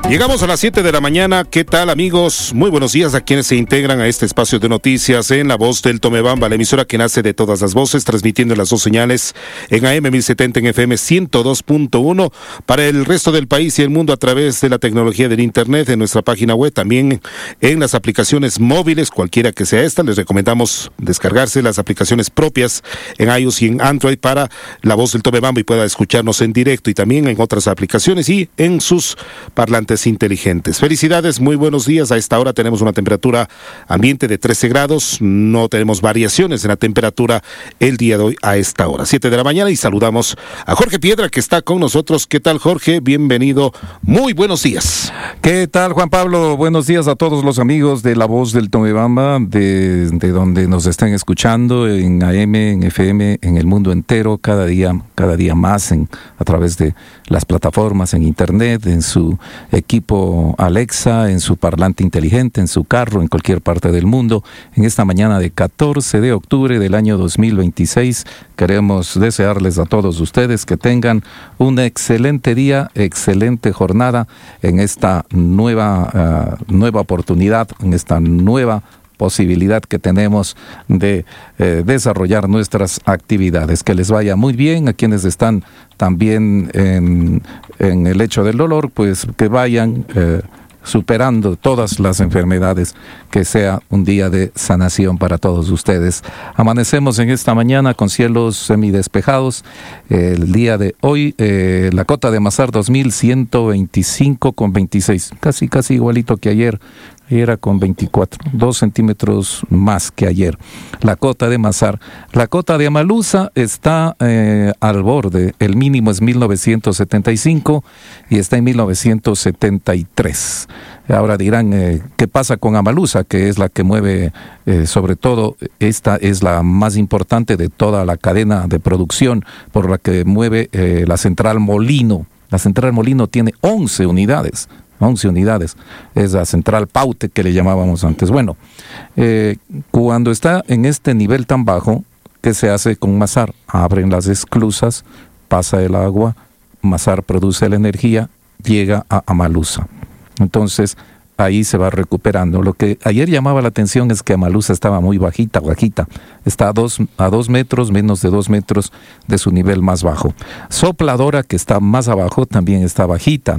Llegamos a las 7 de la mañana. ¿Qué tal, amigos? Muy buenos días a quienes se integran a este espacio de noticias en La Voz del Tomebamba, la emisora que nace de todas las voces, transmitiendo las dos señales en AM 1070, en FM 102.1 para el resto del país y el mundo a través de la tecnología del Internet, en nuestra página web, también en las aplicaciones móviles, cualquiera que sea esta. Les recomendamos descargarse las aplicaciones propias en iOS y en Android para La Voz del Tomebamba y pueda escucharnos en directo y también en otras aplicaciones y en sus parlantes inteligentes. Felicidades, muy buenos días. A esta hora tenemos una temperatura ambiente de 13 grados, no tenemos variaciones en la temperatura el día de hoy a esta hora, 7 de la mañana, y saludamos a Jorge Piedra, que está con nosotros. ¿Qué tal, Jorge? Bienvenido, muy buenos días. ¿Qué tal, Juan Pablo? Buenos días a todos los amigos de La Voz del Tomebamba, de donde nos estén escuchando, en AM, en FM, en el mundo entero, cada día más, a través de las plataformas, en Internet, en su equipo Alexa, en su parlante inteligente, en su carro, en cualquier parte del mundo. En esta mañana de 14 de octubre del año 2026, queremos desearles a todos ustedes que tengan un excelente día, excelente jornada en esta nueva oportunidad, en esta nueva posibilidad que tenemos de desarrollar nuestras actividades. Que les vaya muy bien. A quienes están también en el lecho del dolor, pues que vayan superando todas las enfermedades, que sea un día de sanación para todos ustedes. Amanecemos en esta mañana con cielos semidespejados. El día de hoy, la cota de Masar 2125,26, casi igualito que ayer. Era con 24, 2 centímetros más que ayer. La cota de Masar. La cota de Amalusa está al borde. El mínimo es 1975 y está en 1973. Ahora dirán, ¿qué pasa con Amalusa? Que es la que mueve, sobre todo, esta es la más importante de toda la cadena de producción, por la que mueve la central Molino. La central Molino tiene 11 unidades. 11 unidades, es la central Paute que le llamábamos antes. Bueno, cuando está en este nivel tan bajo, ¿qué se hace con Masar? Abren las esclusas, pasa el agua, Masar produce la energía, llega a Amalusa. Entonces, ahí se va recuperando. Lo que ayer llamaba la atención es que Amalusa estaba muy bajita. Está a 2 metros, menos de 2 metros de su nivel más bajo. Sopladora, que está más abajo, también está bajita,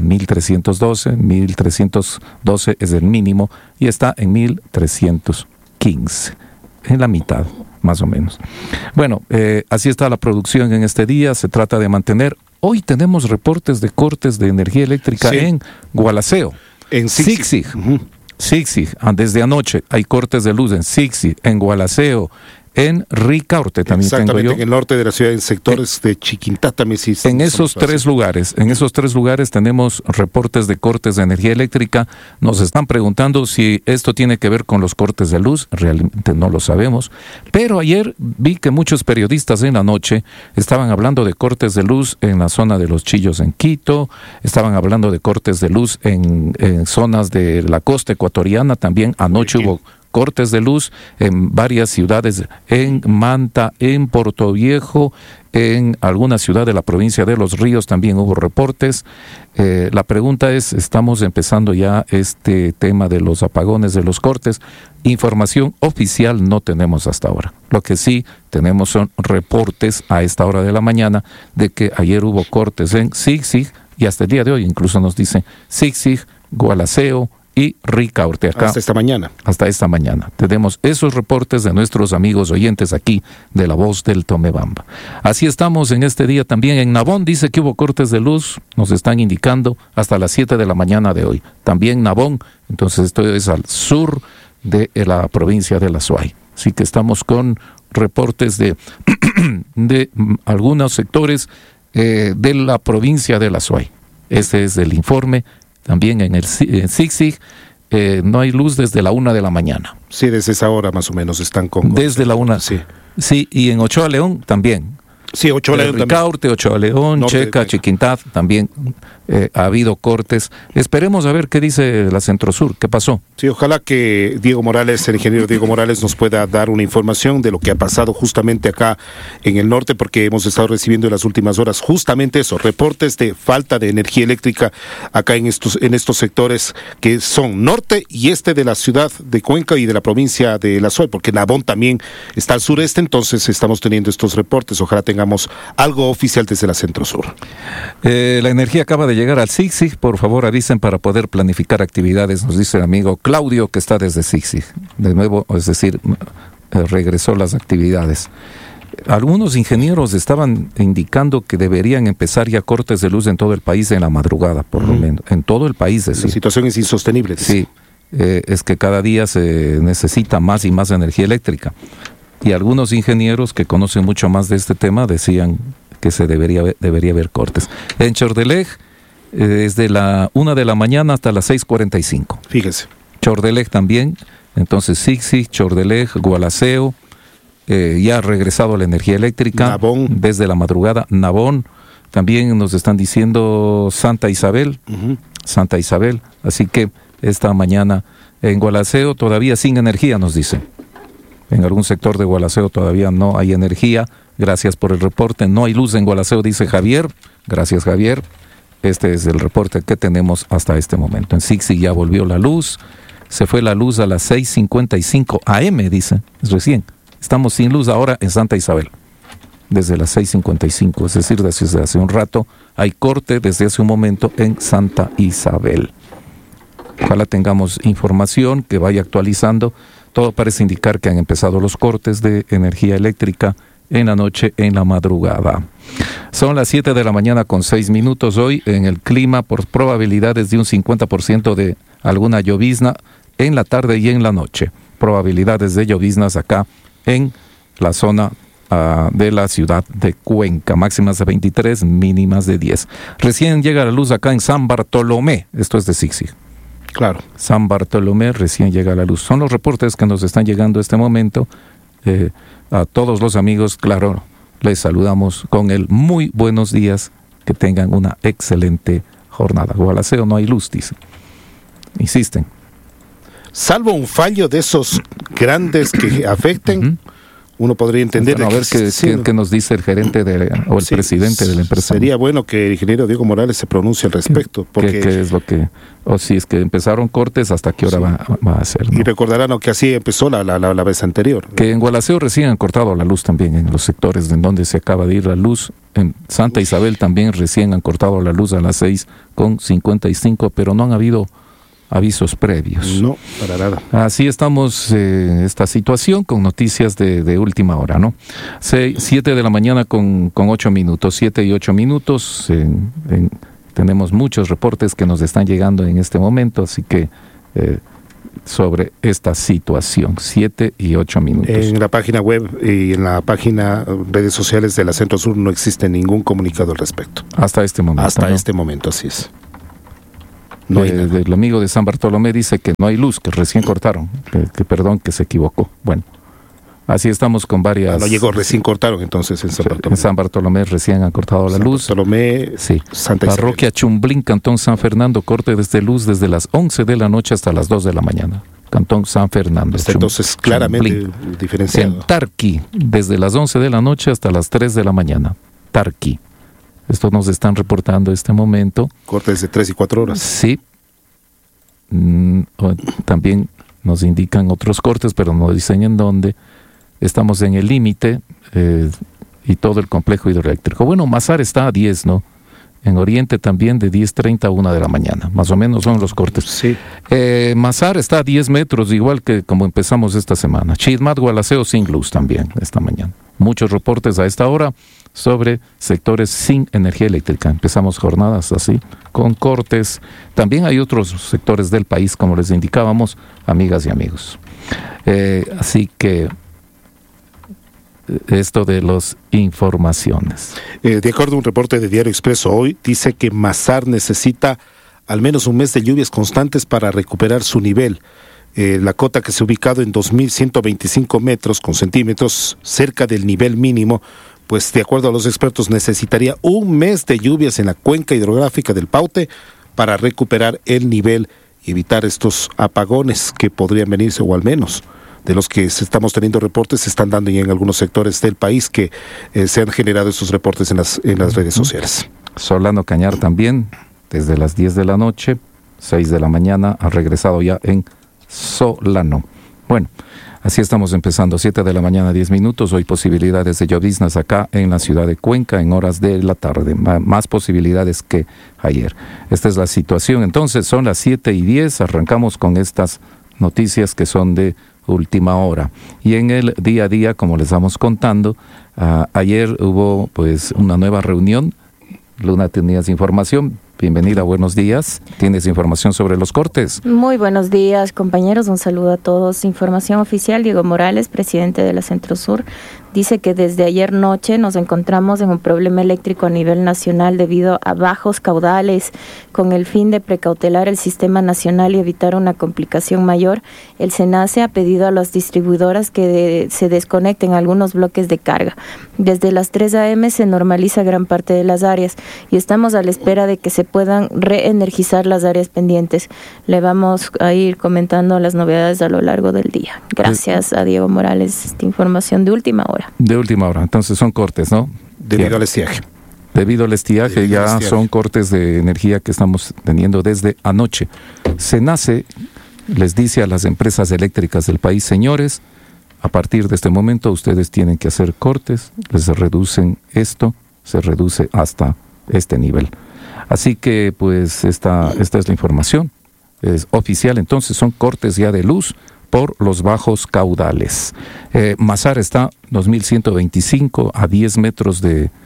1312 es el mínimo, y está en 1315, en la mitad, más o menos. Bueno, así está la producción en este día. Se trata de mantener. Hoy tenemos reportes de cortes de energía eléctrica en Gualaceo. En Siksik. Siksik, desde anoche hay cortes de luz en Siksik, en Gualaceo, en Ricaurte también tengo yo. En el norte de la ciudad, en sectores de Chiquintá también sí. En esos tres lugares tenemos reportes de cortes de energía eléctrica. Nos están preguntando si esto tiene que ver con los cortes de luz. Realmente no lo sabemos. Pero ayer vi que muchos periodistas en la noche estaban hablando de cortes de luz en la zona de Los Chillos en Quito, estaban hablando de cortes de luz en zonas de la costa ecuatoriana. También anoche hubo cortes de luz en varias ciudades, en Manta, en Portoviejo, en alguna ciudad de la provincia de Los Ríos también hubo reportes. La pregunta es, estamos empezando ya este tema de los apagones, de los cortes. Información oficial no tenemos hasta ahora. Lo que sí tenemos son reportes a esta hora de la mañana de que ayer hubo cortes en Siksik, y hasta el día de hoy incluso nos dicen Siksik, Gualaceo y Ricaurte. Acá, hasta esta mañana. Hasta esta mañana. Tenemos esos reportes de nuestros amigos oyentes aquí de La Voz del Tomebamba. Así estamos en este día también. En Nabón dice que hubo cortes de luz, nos están indicando hasta las 7 de la mañana de hoy. También Nabón, entonces esto es al sur de la provincia de La Suay. Así que estamos con reportes de algunos sectores de la provincia de La Suay. Este es el informe. También en Siksik no hay luz desde la 1 de la mañana. Sí, desde esa hora más o menos están con... Desde la 1. Sí. Sí, y en Ochoa León también. Sí, Ochoa León también. Ricaurte, Ochoa León, Norte, Checa, Chiquintá, también ha habido cortes. Esperemos a ver qué dice la Centrosur, qué pasó. Sí, ojalá que Diego Morales, el ingeniero Diego Morales, nos pueda dar una información de lo que ha pasado justamente acá en el norte, porque hemos estado recibiendo en las últimas horas justamente eso, reportes de falta de energía eléctrica acá en estos sectores que son norte y este de la ciudad de Cuenca y de la provincia de La Suay, porque Nabón también está al sureste, entonces estamos teniendo estos reportes. Ojalá tengamos algo oficial desde la Centrosur. La energía acaba de llegar al Sixig, por favor avisen para poder planificar actividades, nos dice el amigo Claudio que está desde Sixig. De nuevo, es decir, regresó las actividades. Algunos ingenieros estaban indicando que deberían empezar ya cortes de luz en todo el país en la madrugada, por lo menos. En todo el país. La situación es insostenible. Sí, es que cada día se necesita más y más energía eléctrica. Y algunos ingenieros que conocen mucho más de este tema decían que se debería haber cortes. En Chordelej, desde la 1 de la mañana hasta las 6:45. Fíjese. Chordelej también, entonces Sixig, Chordelej, Gualaceo, ya ha regresado la energía eléctrica. Nabón. Desde la madrugada. Nabón, también nos están diciendo Santa Isabel, Santa Isabel, así que esta mañana en Gualaceo todavía sin energía, nos dicen. En algún sector de Gualaceo todavía no hay energía. Gracias por el reporte. No hay luz en Gualaceo, dice Javier. Gracias, Javier. Este es el reporte que tenemos hasta este momento. En Sixig ya volvió la luz. Se fue la luz a las 6:55 AM, dice. Es recién. Estamos sin luz ahora en Santa Isabel. Desde las 6:55. Es decir, desde hace un rato hay corte desde hace un momento en Santa Isabel. Ojalá tengamos información que vaya actualizando. Todo parece indicar que han empezado los cortes de energía eléctrica en la noche, en la madrugada. Son las 7 de la mañana con 6 minutos hoy. En el clima, por probabilidades de un 50% de alguna llovizna en la tarde y en la noche. Probabilidades de lloviznas acá en la zona de la ciudad de Cuenca. Máximas de 23, mínimas de 10. Recién llega la luz acá en San Bartolomé. Esto es de Sixig. Claro. San Bartolomé recién llega la luz. Son los reportes que nos están llegando este momento. A todos los amigos, claro, les saludamos con el muy buenos días. Que tengan una excelente jornada. Gualaceo no hay luz, dice. Insisten. Salvo un fallo de esos grandes que afecten, uno podría entender. Bueno, a ver qué nos dice el gerente o el presidente de la empresa. Sería bueno que el ingeniero Diego Morales se pronuncie al respecto. Porque ¿Qué es lo que, o si es que empezaron cortes, hasta qué hora va a ser? ¿No? Y recordarán que así empezó la vez anterior. Que en Gualaceo recién han cortado la luz también, en los sectores en donde se acaba de ir la luz. En Santa Isabel también recién han cortado la luz a las 6:55, pero no han habido avisos previos. No, para nada. Así estamos en esta situación con noticias de última hora, ¿no? 7 de la mañana con 8 minutos, 7 y 8 minutos. Tenemos muchos reportes que nos están llegando en este momento, así que sobre esta situación, 7 y 8 minutos. En la página web y en la página redes sociales de la Centrosur no existe ningún comunicado al respecto. Hasta este momento. Hasta este momento, así es. No el amigo de San Bartolomé dice que no hay luz, que recién cortaron, que se equivocó. Bueno, así estamos con varias... No llegó, recién cortaron entonces en San Bartolomé. En San Bartolomé recién han cortado la luz. San Bartolomé, sí. Santa Isabel. Parroquia Chumblín, Cantón San Fernando, corte de luz desde las 11 de la noche hasta las 2 de la mañana. Cantón San Fernando. Entonces claramente diferenciado. En Tarqui, desde las 11 de la noche hasta las 3 de la mañana. Tarqui. Esto nos están reportando este momento. Cortes de 3 y 4 horas. Sí. También nos indican otros cortes, pero no dicen en dónde. Estamos en el límite y todo el complejo hidroeléctrico. Bueno, Mazar está a 10, ¿no? En Oriente también de 10:30 a 1 de la mañana. Más o menos son los cortes. Sí. Mazar está a 10 metros, igual que como empezamos esta semana. Chidmat, Gualaceo sin luz también esta mañana. Muchos reportes a esta hora sobre sectores sin energía eléctrica. Empezamos jornadas así, con cortes. También hay otros sectores del país, como les indicábamos, amigas y amigos. Así que esto de las informaciones. De acuerdo a un reporte de Diario Expreso hoy, dice que Mazar necesita al menos un mes de lluvias constantes para recuperar su nivel. La cota que se ha ubicado en 2.125 metros con centímetros, cerca del nivel mínimo, pues de acuerdo a los expertos necesitaría un mes de lluvias en la cuenca hidrográfica del Paute para recuperar el nivel y evitar estos apagones que podrían venirse, o al menos de los que estamos teniendo reportes, se están dando ya en algunos sectores del país que se han generado estos reportes en las redes sociales. Solano Cañar también, desde las 10 de la noche, 6 de la mañana, ha regresado ya en Solano. Bueno, así estamos empezando, 7 de la mañana, 10 minutos. Hoy posibilidades de lloviznas acá en la ciudad de Cuenca en horas de la tarde. Más posibilidades que ayer. Esta es la situación. Entonces, son las 7:10. Arrancamos con estas noticias que son de última hora. Y en el día a día, como les vamos contando, ayer hubo pues una nueva reunión. Luna, tenías información. Bienvenida, buenos días. ¿Tienes información sobre los cortes? Muy buenos días, compañeros. Un saludo a todos. Información oficial. Diego Morales, presidente de la Centrosur, dice que desde ayer noche nos encontramos en un problema eléctrico a nivel nacional debido a bajos caudales. Con el fin de precautelar el sistema nacional y evitar una complicación mayor, el SENACE ha pedido a las distribuidoras que se desconecten algunos bloques de carga. Desde las 3 a.m. se normaliza gran parte de las áreas y estamos a la espera de que se puedan reenergizar las áreas pendientes. Le vamos a ir comentando las novedades a lo largo del día. Gracias a Diego Morales, esta información de última hora. De última hora, entonces son cortes, ¿no? Debido al estiaje. Debido al estiaje, son cortes de energía que estamos teniendo desde anoche. SENACE les dice a las empresas eléctricas del país: señores, a partir de este momento ustedes tienen que hacer cortes, les reducen esto, se reduce hasta este nivel. Así que pues esta es la información, es oficial. Entonces son cortes ya de luz por los bajos caudales. Mazar está 2125 a 10 metros,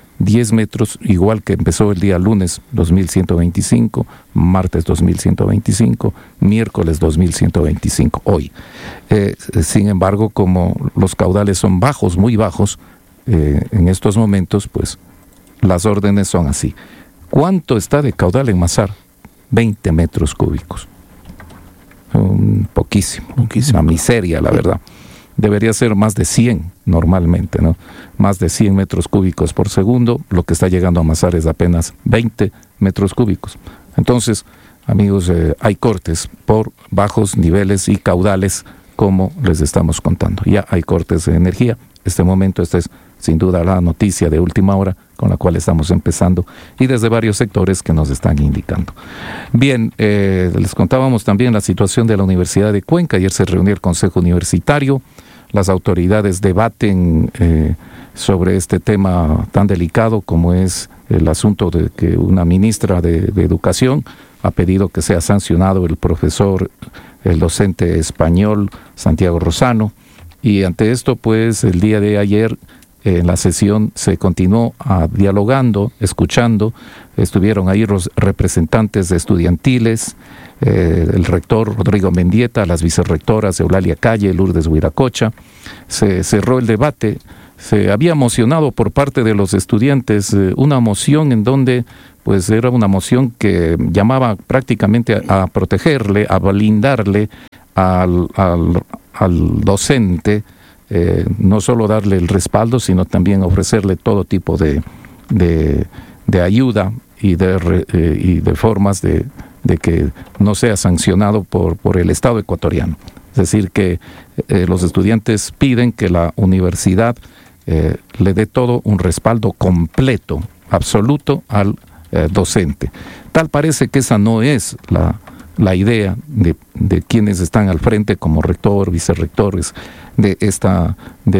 igual que empezó el día lunes 2125, martes 2125, miércoles 2125, hoy. Sin embargo, como los caudales son bajos, muy bajos, en estos momentos, pues las órdenes son así. ¿Cuánto está de caudal en Mazar? 20 metros cúbicos. Poquísimo, una miseria, la verdad. Debería ser más de 100 normalmente, ¿no? Más de 100 metros cúbicos por segundo. Lo que está llegando a Mazar es apenas 20 metros cúbicos. Entonces, amigos, hay cortes por bajos niveles y caudales, como les estamos contando. Ya hay cortes de energía. Este momento, esta es sin duda la noticia de última hora con la cual estamos empezando, y desde varios sectores que nos están indicando. Bien, les contábamos también la situación de la Universidad de Cuenca. Ayer se reunió el Consejo Universitario. Las autoridades debaten sobre este tema tan delicado como es el asunto de que una ministra de Educación ha pedido que sea sancionado el docente español Santiago Rosano. Y ante esto, pues, el día de ayer, en la sesión se continuó dialogando, escuchando. Estuvieron ahí los representantes de estudiantiles, el rector Rodrigo Mendieta, las vicerrectoras Eulalia Calle, Lourdes Huiracocha. Se cerró el debate. Se había mocionado por parte de los estudiantes una moción en donde pues era una moción que llamaba prácticamente a protegerle, a blindarle al docente, no solo darle el respaldo, sino también ofrecerle todo tipo de ayuda y de formas de que no sea sancionado por el Estado ecuatoriano. Es decir, que los estudiantes piden que la universidad le dé todo un respaldo completo, absoluto al docente. Tal parece que esa no es la idea de quienes están al frente como rector, vicerrectores de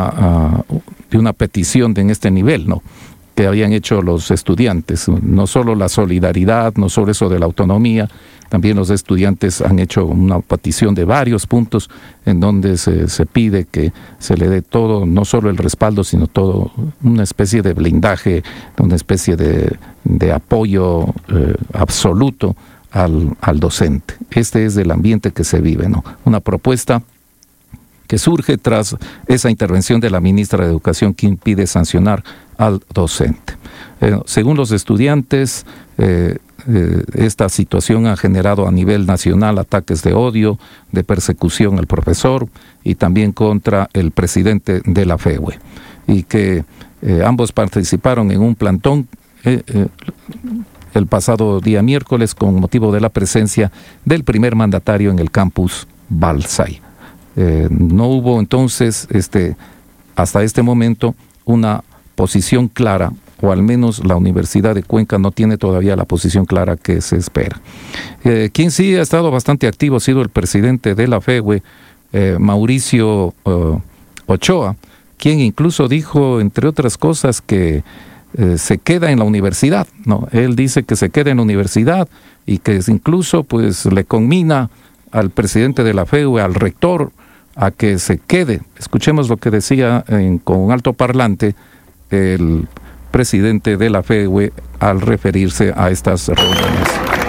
una petición en este nivel, ¿no?, que habían hecho los estudiantes. No solo la solidaridad, no solo eso de la autonomía, también los estudiantes han hecho una petición de varios puntos en donde se pide que se le dé todo, no solo el respaldo, sino todo, una especie de blindaje, una especie de apoyo absoluto al docente. Este es el ambiente que se vive, ¿no? Una propuesta que surge tras esa intervención de la ministra de Educación, que impide sancionar al docente. Según los estudiantes, esta situación ha generado a nivel nacional ataques de odio, de persecución al profesor y también contra el presidente de la FEUE. y que ambos participaron en un plantón el pasado día miércoles con motivo de la presencia del primer mandatario en el campus Balsay. No hubo entonces hasta este momento una posición clara, o al menos la Universidad de Cuenca no tiene todavía la posición clara que se espera. Quien sí ha estado bastante activo ha sido el presidente de la FEWE, Mauricio Ochoa, quien incluso dijo, entre otras cosas, que se queda en la universidad, ¿no? Él dice que se queda en la universidad y que incluso pues le conmina al presidente de la FEWE, al rector, a que se quede. Escuchemos lo que decía con alto parlante el presidente de la FEWE al referirse a estas reuniones.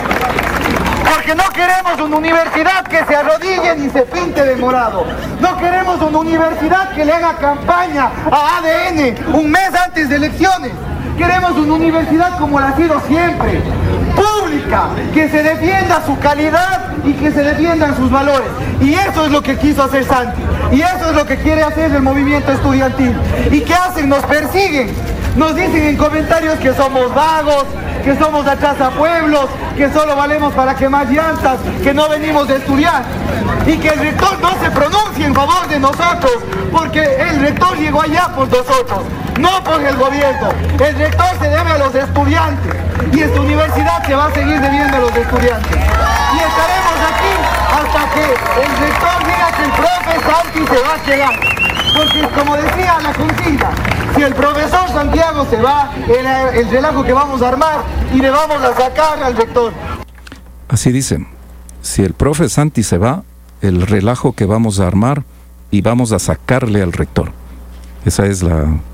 Porque no queremos una universidad que se arrodille ni se pinte de morado. No queremos una universidad que le haga campaña a ADN un mes antes de elecciones. Queremos una universidad como la ha sido siempre, pública, que se defienda su calidad y que se defiendan sus valores. Y eso es lo que quiso hacer Santi. Y eso es lo que quiere hacer el movimiento estudiantil. ¿Y qué hacen? Nos persiguen. Nos dicen en comentarios que somos vagos, que somos atrasapueblos, que solo valemos para quemar llantas, que no venimos de estudiar. Y que el rector no se pronuncie en favor de nosotros, porque el rector llegó allá por nosotros, no por el gobierno. El rector se debe a los estudiantes y esta universidad se va a seguir debiendo a los estudiantes. Y estaremos aquí hasta que el rector diga que el profe Santi se va a quedar. Porque como decía la consigna, si el profesor Santiago se va, el relajo que vamos a armar y le vamos a sacar al rector. Así dice, si el profe Santi se va, el relajo que vamos a armar y vamos a sacarle al rector. Esa es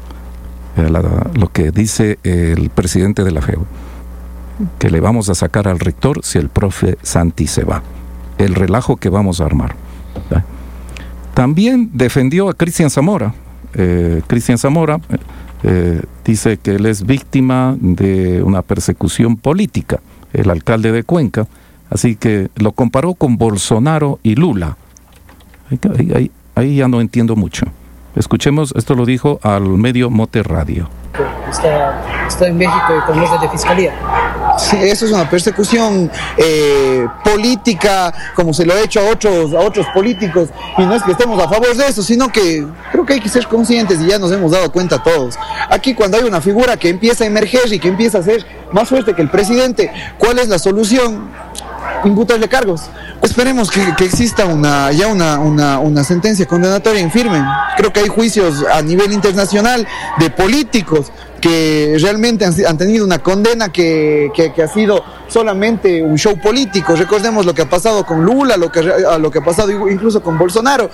lo que dice el presidente de la FEWE, que le vamos a sacar al rector si el profe Santi se va. El relajo que vamos a armar. ¿Sí? También defendió a Cristian Zamora. Cristian Zamora dice que él es víctima de una persecución política, el alcalde de Cuenca, así que lo comparó con Bolsonaro y Lula. Ahí ya no entiendo mucho. Escuchemos, esto lo dijo al medio Mote Radio. Está en México con los de Fiscalía. Sí, eso es una persecución política, como se lo ha hecho a otros políticos, y no es que estemos a favor de eso, sino que creo que hay que ser conscientes y ya nos hemos dado cuenta todos. Aquí cuando hay una figura que empieza a emerger y que empieza a ser más fuerte que el presidente, ¿cuál es la solución? Imputarle cargos. Esperemos que exista una sentencia condenatoria en firme. Creo que hay juicios a nivel internacional de políticos que realmente han tenido una condena que ha sido solamente un show político. Recordemos lo que ha pasado con Lula, lo que ha pasado incluso con Bolsonaro.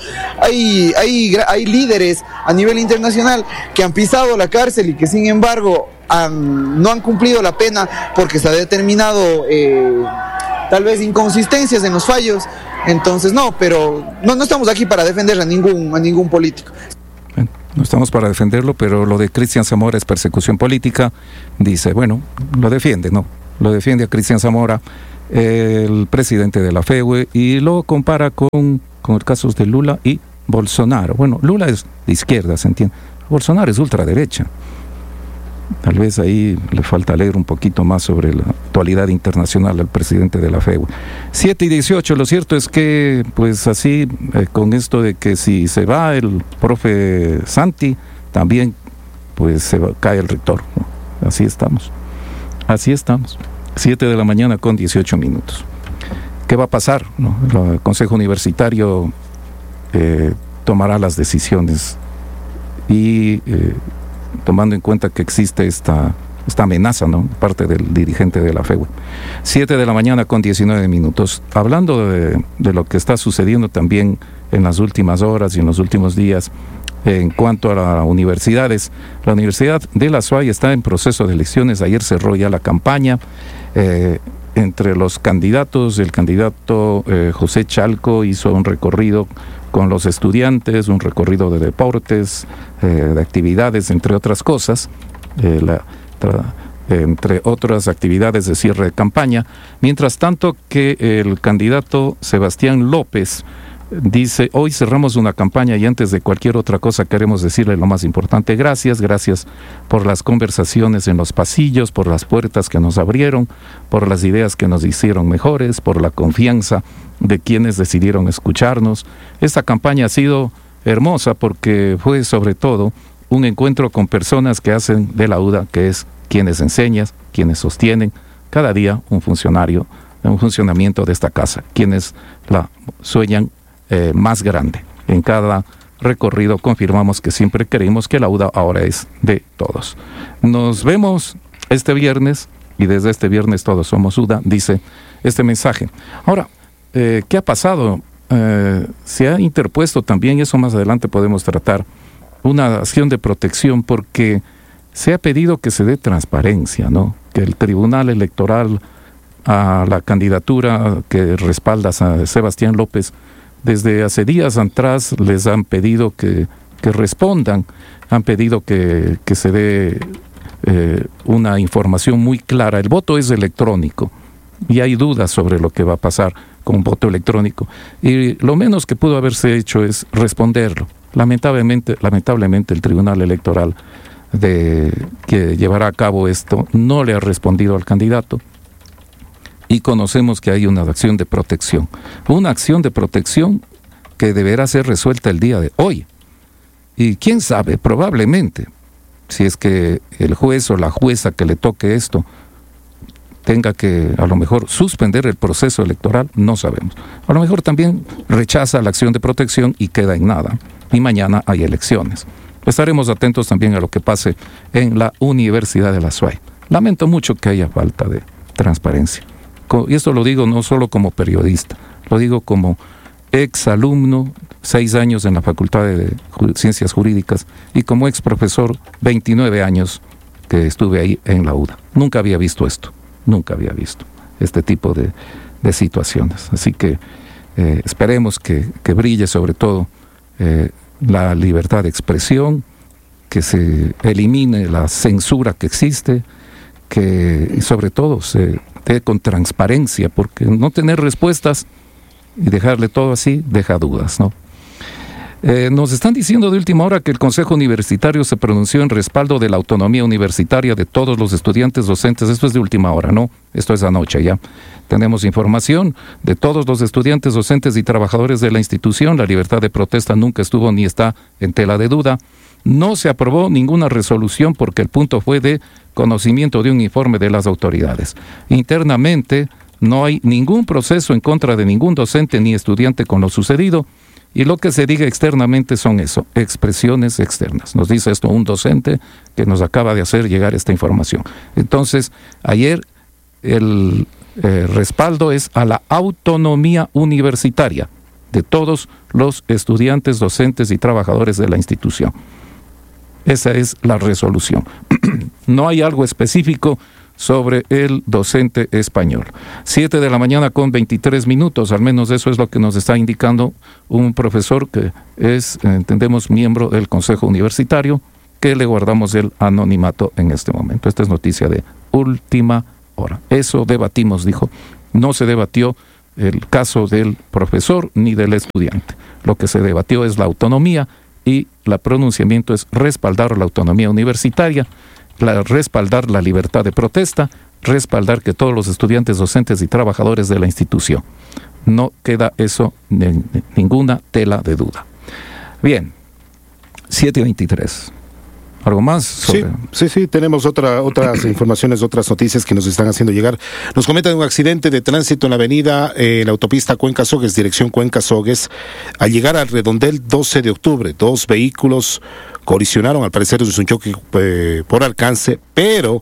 Hay líderes a nivel internacional que han pisado la cárcel y que sin embargo no han cumplido la pena porque se ha determinado tal vez inconsistencias en los fallos. Entonces pero no estamos aquí para defender a ningún político. No estamos para defenderlo, pero lo de Cristian Zamora es persecución política. Dice, bueno, lo defiende, ¿no? Lo defiende a Cristian Zamora, el presidente de la FEWE, y lo compara con el caso de Lula y Bolsonaro. Bueno, Lula es de izquierda, ¿se entiende? Bolsonaro es ultraderecha. Tal vez ahí le falta leer un poquito más sobre la actualidad internacional al presidente de la FEWE. 7:18, lo cierto es que, pues así, con esto de que si se va el profe Santi, también pues cae el rector, ¿no? Así estamos. 7 de la mañana con 18 minutos. ¿Qué va a pasar? ¿No? El Consejo Universitario tomará las decisiones y tomando en cuenta que existe esta amenaza, ¿no?, parte del dirigente de la FEWE. 7 de la mañana con 19 minutos. Hablando de lo que está sucediendo también en las últimas horas y en los últimos días en cuanto a las universidades. La Universidad de la SUAY está en proceso de elecciones. Ayer cerró ya la campaña. Entre los candidatos, el candidato José Chalco hizo un recorrido con los estudiantes, un recorrido de deportes, de actividades, entre otras cosas, entre otras actividades de cierre de campaña. Mientras tanto que el candidato Sebastián López Dice, hoy cerramos una campaña y antes de cualquier otra cosa queremos decirle lo más importante. Gracias por las conversaciones en los pasillos, por las puertas que nos abrieron, por las ideas que nos hicieron mejores, por la confianza de quienes decidieron escucharnos. Esta campaña ha sido hermosa porque fue sobre todo un encuentro con personas que hacen de la UDA, que es quienes enseñan, quienes sostienen cada día un funcionamiento de esta casa, quienes la sueñan más grande. En cada recorrido confirmamos que siempre creímos que la UDA ahora es de todos. Nos vemos este viernes y desde este viernes todos somos UDA, dice este mensaje. Ahora, ¿qué ha pasado? Se ha interpuesto también, y eso más adelante podemos tratar, una acción de protección porque se ha pedido que se dé transparencia, ¿no? Que el Tribunal Electoral a la candidatura que respalda a Sebastián López, desde hace días atrás les han pedido que respondan, han pedido que se dé una información muy clara. El voto es electrónico y hay dudas sobre lo que va a pasar con voto electrónico. Y lo menos que pudo haberse hecho es responderlo. Lamentablemente el Tribunal Electoral que llevará a cabo esto no le ha respondido al candidato. Y conocemos que hay una acción de protección. Una acción de protección que deberá ser resuelta el día de hoy. Y quién sabe, probablemente, si es que el juez o la jueza que le toque esto tenga que a lo mejor suspender el proceso electoral, no sabemos. A lo mejor también rechaza la acción de protección y queda en nada. Y mañana hay elecciones. Estaremos atentos también a lo que pase en la Universidad de la SUAY. Lamento mucho que haya falta de transparencia. Y esto lo digo no solo como periodista, lo digo como exalumno, 6 años en la Facultad de Ciencias Jurídicas, y como ex profesor, 29 años que estuve ahí en la UDA. Nunca había visto esto, nunca había visto este tipo de situaciones. Así que esperemos que brille sobre todo la libertad de expresión, que se elimine la censura que existe, que sobre todo se dé con transparencia, porque no tener respuestas y dejarle todo así deja dudas, ¿no? Nos están diciendo de última hora que el Consejo Universitario se pronunció en respaldo de la autonomía universitaria de todos los estudiantes docentes. Esto es de última hora, ¿no? Esto es anoche ya. Tenemos información de todos los estudiantes docentes y trabajadores de la institución. La libertad de protesta nunca estuvo ni está en tela de duda. No se aprobó ninguna resolución porque el punto fue de conocimiento de un informe de las autoridades. Internamente no hay ningún proceso en contra de ningún docente ni estudiante con lo sucedido. Y lo que se diga externamente son eso, expresiones externas. Nos dice esto un docente que nos acaba de hacer llegar esta información. Entonces, ayer el respaldo es a la autonomía universitaria de todos los estudiantes, docentes y trabajadores de la institución. Esa es la resolución. No hay algo específico sobre el docente español. 7 de la mañana con 23 minutos, al menos eso es lo que nos está indicando un profesor que es, entendemos, miembro del Consejo Universitario, que le guardamos el anonimato en este momento. Esta es noticia de última hora. Eso debatimos, dijo. No se debatió el caso del profesor ni del estudiante. Lo que se debatió es la autonomía y el pronunciamiento es respaldar la autonomía universitaria, respaldar la libertad de protesta, respaldar que todos los estudiantes, docentes y trabajadores de la institución. No queda eso en ninguna tela de duda. Bien, 7:23. ¿Algo más? Sí, tenemos otras informaciones, otras noticias que nos están haciendo llegar. Nos comentan de un accidente de tránsito en la avenida, la autopista Cuenca-Sogues, dirección Cuenca-Sogues. Al llegar al redondel 12 de octubre, 2 vehículos colisionaron, al parecer es un choque por alcance, pero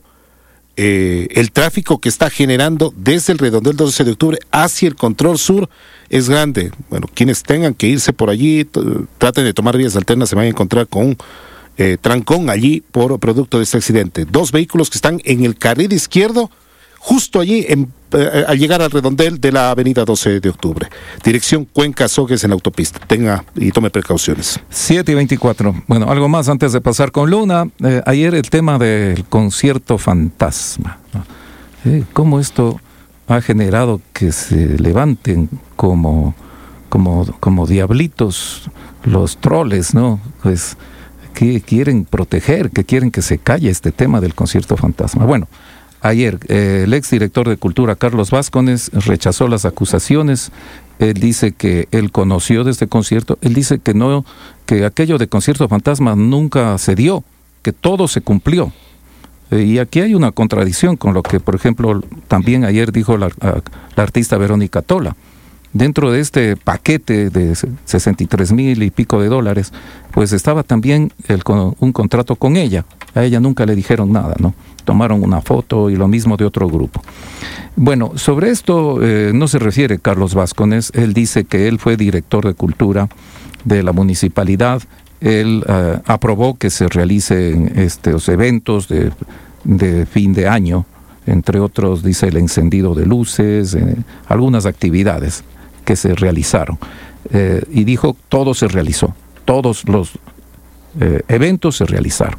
el tráfico que está generando desde el redondel 12 de octubre hacia el control sur es grande. Bueno, quienes tengan que irse por allí, traten de tomar vías alternas, se van a encontrar con un trancón allí por producto de este accidente. 2 vehículos que están en el carril izquierdo, justo allí al llegar al redondel de la avenida 12 de octubre. Dirección Cuenca-Sogues en la autopista. Tenga y tome precauciones. 7:24. Bueno, algo más antes de pasar con Luna. Ayer el tema del concierto fantasma. ¿Cómo esto ha generado que se levanten como como diablitos, los troles, ¿no? Pues que quieren proteger, que quieren que se calle este tema del concierto fantasma. Bueno, ayer el exdirector de Cultura, Carlos Vázquez, rechazó las acusaciones. Él dice que él conoció de este concierto. Él dice que no, que aquello de concierto fantasma nunca se dio, que todo se cumplió. Y aquí hay una contradicción con lo que, por ejemplo, también ayer dijo la artista Verónica Tola. Dentro de este paquete de 63,000 y pico de dólares, pues estaba también un contrato con ella. A ella nunca le dijeron nada, ¿no? Tomaron una foto y lo mismo de otro grupo. Bueno, sobre esto no se refiere Carlos Vázquez. Él dice que él fue director de Cultura de la municipalidad. Él aprobó que se realicen estos eventos de fin de año, entre otros, dice, el encendido de luces, algunas actividades que se realizaron. Y dijo, todo se realizó, todos los eventos se realizaron.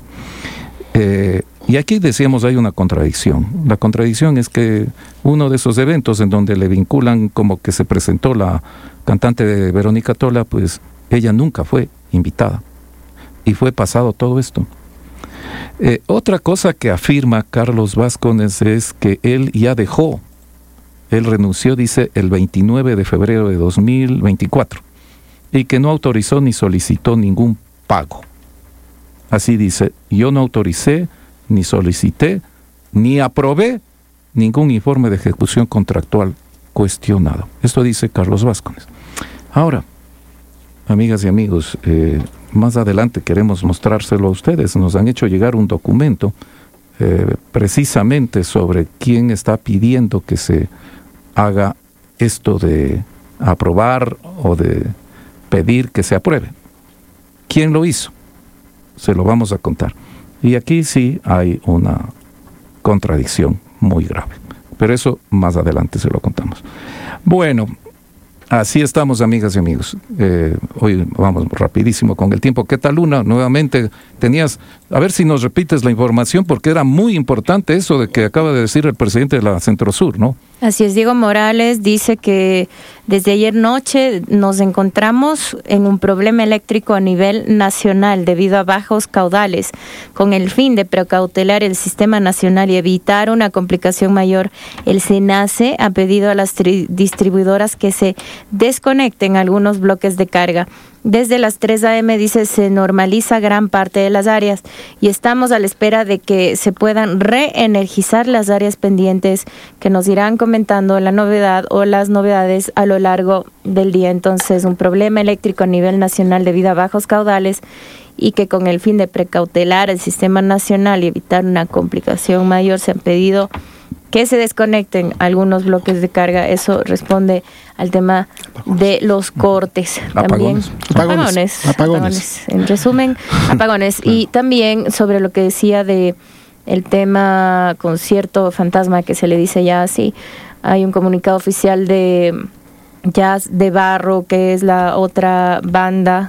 Y aquí decíamos, hay una contradicción. La contradicción es que uno de esos eventos en donde le vinculan como que se presentó la cantante de Verónica Tola, pues ella nunca fue invitada. Y fue pasado todo esto. Otra cosa que afirma Carlos Vázquez es que él ya dejó, él renunció, dice, el 29 de febrero de 2024, y que no autorizó ni solicitó ningún pago. Así dice, yo no autoricé, ni solicité, ni aprobé ningún informe de ejecución contractual cuestionado. Esto dice Carlos Vázquez. Ahora, amigas y amigos, más adelante queremos mostrárselo a ustedes. Nos han hecho llegar un documento precisamente sobre quién está pidiendo que se haga esto de aprobar o de pedir que se apruebe. ¿Quién lo hizo? Se lo vamos a contar. Y aquí sí hay una contradicción muy grave. Pero eso más adelante se lo contamos. Bueno, así estamos, amigas y amigos. Hoy vamos rapidísimo con el tiempo. ¿Qué tal, Luna? Nuevamente tenías, a ver si nos repites la información, porque era muy importante eso de que acaba de decir el presidente de la Centrosur, ¿no? Así es, Diego Morales dice que desde ayer noche nos encontramos en un problema eléctrico a nivel nacional debido a bajos caudales. Con el fin de precautelar el sistema nacional y evitar una complicación mayor, el SENACE ha pedido a las distribuidoras que se desconecten algunos bloques de carga. Desde las 3 a.m., dice, se normaliza gran parte de las áreas y estamos a la espera de que se puedan reenergizar las áreas pendientes, que nos irán comentando la novedad o las novedades a lo largo del día. Entonces, un problema eléctrico a nivel nacional debido a bajos caudales y que con el fin de precautelar el sistema nacional y evitar una complicación mayor se han pedido que se desconecten algunos bloques de carga. Eso responde al tema de los cortes. Apagones. También apagones. En resumen, apagones. Y también sobre lo que decía de el tema concierto fantasma, que se le dice ya así, hay un comunicado oficial de Jazz de Barro, que es la otra banda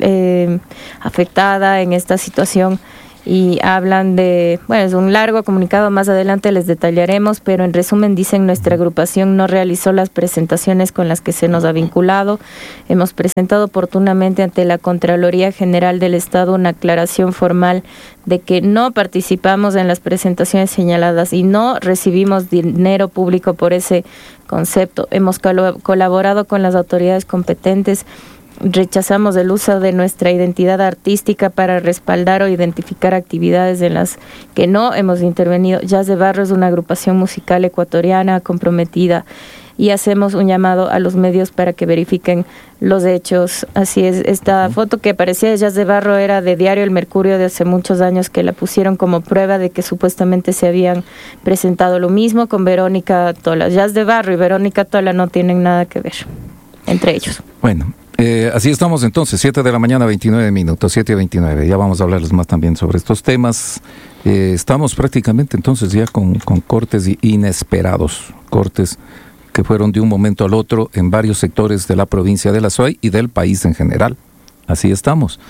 afectada en esta situación, y hablan de, bueno, es un largo comunicado, más adelante les detallaremos, pero en resumen dicen: nuestra agrupación no realizó las presentaciones con las que se nos ha vinculado. Hemos presentado oportunamente ante la Contraloría General del Estado una aclaración formal de que no participamos en las presentaciones señaladas y no recibimos dinero público por ese concepto. Hemos colaborado con las autoridades competentes. Rechazamos el uso de nuestra identidad artística para respaldar o identificar actividades en las que no hemos intervenido. Jazz de Barro es una agrupación musical ecuatoriana comprometida y hacemos un llamado a los medios para que verifiquen los hechos. Así es, esta foto que aparecía de Jazz de Barro era de Diario El Mercurio de hace muchos años, que la pusieron como prueba de que supuestamente se habían presentado. Lo mismo con Verónica Tola. Jazz de Barro y Verónica Tola no tienen nada que ver entre ellos. Bueno, así estamos entonces, 7 de la mañana, 29 minutos, 7:29. Ya vamos a hablarles más también sobre estos temas. Estamos prácticamente entonces ya con cortes inesperados, cortes que fueron de un momento al otro en varios sectores de la provincia de La Suay y del país en general. Así estamos.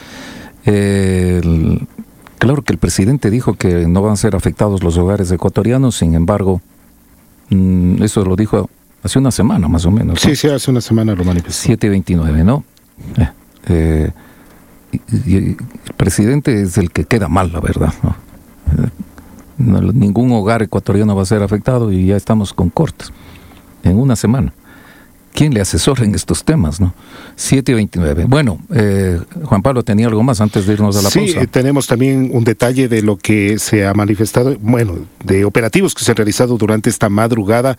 Claro que el presidente dijo que no van a ser afectados los hogares ecuatorianos, sin embargo, eso lo dijo Hace una semana más o menos, ¿no? Sí, hace una semana lo manifestó. 7:29, ¿no? Y el presidente es el que queda mal, la verdad, ¿no? Ningún hogar ecuatoriano va a ser afectado y ya estamos con cortes en una semana. ¿Quién le asesora en estos temas, no? 7:29. Bueno, Juan Pablo, ¿tenía algo más antes de irnos a la pausa? Sí, tenemos también un detalle de lo que se ha manifestado, de operativos que se han realizado durante esta madrugada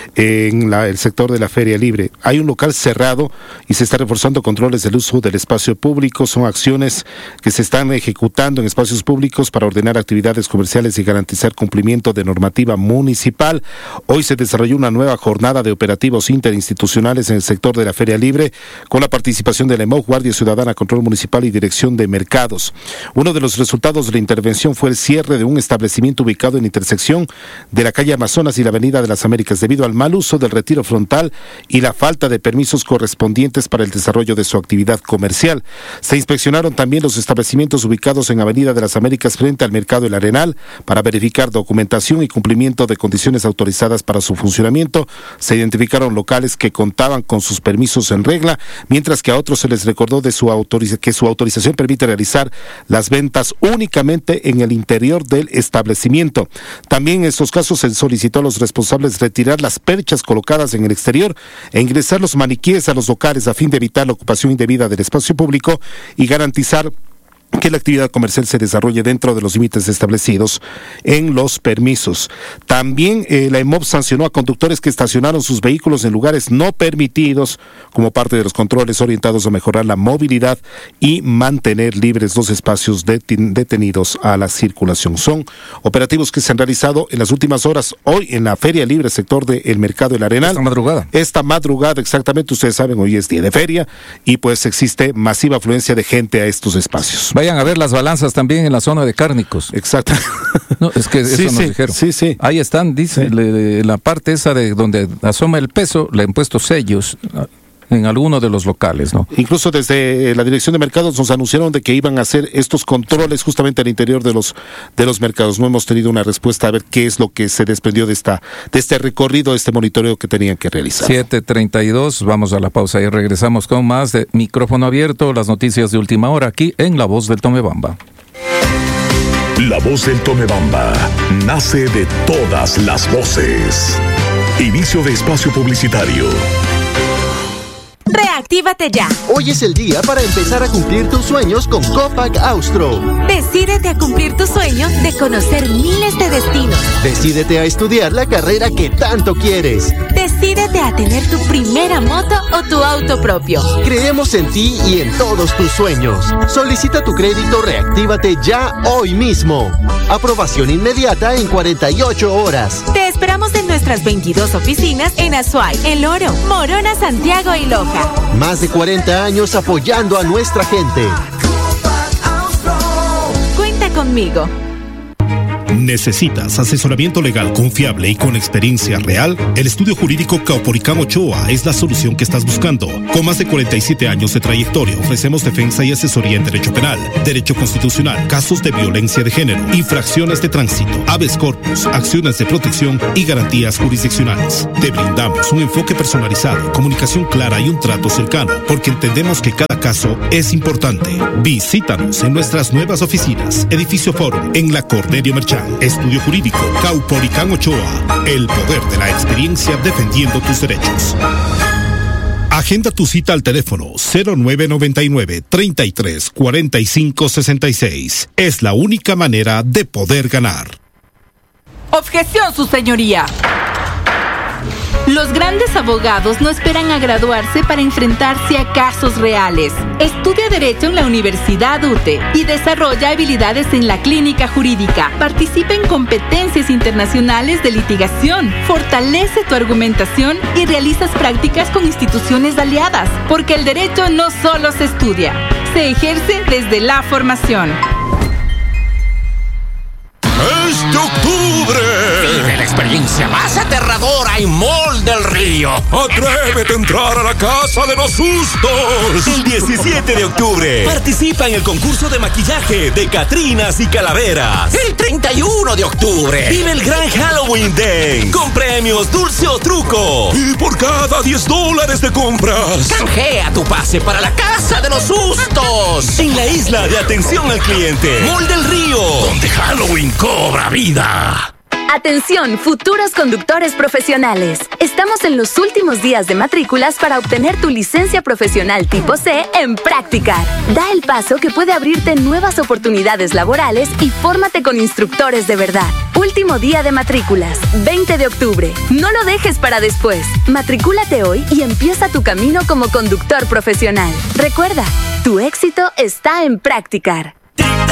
en el sector de la Feria Libre. Hay un local cerrado y se está reforzando controles del uso del espacio público. Son acciones que se están ejecutando en espacios públicos para ordenar actividades comerciales y garantizar cumplimiento de normativa municipal. Hoy se desarrolló una nueva jornada de operativos interinstitucionales en el sector de la Feria Libre, con la participación de la EMOC, Guardia Ciudadana, Control Municipal y Dirección de Mercados. Uno de los resultados de la intervención fue el cierre de un establecimiento ubicado en intersección de la calle Amazonas y la Avenida de las Américas, debido al mal uso del retiro frontal y la falta de permisos correspondientes para el desarrollo de su actividad comercial. Se inspeccionaron también los establecimientos ubicados en Avenida de las Américas frente al Mercado El Arenal para verificar documentación y cumplimiento de condiciones autorizadas para su funcionamiento. Se identificaron locales que contaban con sus permisos en regla, mientras que a otros se les recordó que su autorización permite realizar las ventas únicamente en el interior del establecimiento. También en estos casos se solicitó a los responsables retirar las perchas colocadas en el exterior e ingresar los maniquíes a los locales a fin de evitar la ocupación indebida del espacio público y garantizar que la actividad comercial se desarrolle dentro de los límites establecidos en los permisos. También la EMOP sancionó a conductores que estacionaron sus vehículos en lugares no permitidos como parte de los controles orientados a mejorar la movilidad y mantener libres los espacios detenidos a la circulación. Son operativos que se han realizado en las últimas horas, hoy en la Feria Libre, sector del Mercado El Arenal. Esta madrugada, exactamente, ustedes saben, hoy es día de feria y pues existe masiva afluencia de gente a estos espacios. Vayan a ver las balanzas también en la zona de Cárnicos. Exacto. No, es que eso nos dijeron. Sí. Ahí están, dice, la parte esa de donde asoma el peso, le han puesto sellos en alguno de los locales, ¿no? Incluso desde la Dirección de Mercados nos anunciaron de que iban a hacer estos controles justamente al interior de los mercados. No hemos tenido una respuesta a ver qué es lo que se desprendió de este recorrido, de este monitoreo que tenían que realizar. 7:32, vamos a la pausa y regresamos con más de Micrófono Abierto, las noticias de última hora aquí en La Voz del Tomebamba. La Voz del Tomebamba nace de todas las voces. Inicio de espacio publicitario. Reactívate ya. Hoy es el día para empezar a cumplir tus sueños con Copac Austro. Decídete a cumplir tu sueño de conocer miles de destinos. Decídete a estudiar la carrera que tanto quieres. Decídete a tener tu primera moto o tu auto propio. Creemos en ti y en todos tus sueños. Solicita tu crédito Reactívate ya hoy mismo. Aprobación inmediata en 48 horas. Te esperamos en nuestras 22 oficinas en Azuay, El Oro, Morona, Santiago y Loja. Más de 40 años apoyando a nuestra gente. Cuenta conmigo. ¿Necesitas asesoramiento legal confiable y con experiencia real? El estudio jurídico Caupolicán Ochoa es la solución que estás buscando. Con más de 47 años de trayectoria, ofrecemos defensa y asesoría en derecho penal, derecho constitucional, casos de violencia de género, infracciones de tránsito, habeas corpus, acciones de protección y garantías jurisdiccionales. Te brindamos un enfoque personalizado, comunicación clara y un trato cercano, porque entendemos que cada caso es importante. Visítanos en nuestras nuevas oficinas, Edificio Forum, en la Cornelio Merchán. Estudio Jurídico Caupolicán Ochoa. El poder de la experiencia defendiendo tus derechos. Agenda tu cita al teléfono 0999-334566. Es la única manera de poder ganar. Objeción, su señoría. Los grandes abogados no esperan a graduarse para enfrentarse a casos reales. Estudia Derecho en la Universidad UTE y desarrolla habilidades en la clínica jurídica. Participa en competencias internacionales de litigación. Fortalece tu argumentación y realizas prácticas con instituciones aliadas. Porque el derecho no solo se estudia, se ejerce desde la formación. Este octubre octubre. Vive la experiencia más aterradora en Mall del Río. Atrévete a entrar a la Casa de los Sustos. El 17 de octubre, participa en el concurso de maquillaje de Catrinas y Calaveras. El 31 de octubre, vive el gran Halloween Day, con premios dulce o truco. Y por cada $10 de compras, canjea tu pase para la Casa de los Sustos. En la isla de atención al cliente, Mall del Río, donde Halloween cobra vida. Atención, futuros conductores profesionales. Estamos en los últimos días de matrículas para obtener tu licencia profesional tipo C en Practicar. Da el paso que puede abrirte nuevas oportunidades laborales y fórmate con instructores de verdad. Último día de matrículas, 20 de octubre. No lo dejes para después. Matricúlate hoy y empieza tu camino como conductor profesional. Recuerda, tu éxito está en Practicar. Tic-tac,